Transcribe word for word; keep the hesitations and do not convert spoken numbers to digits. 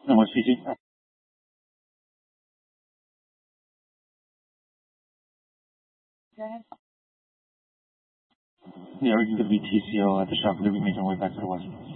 Am I speaking? Yeah, we're going to be T C O at the shop. We're going to be making our way back to the west.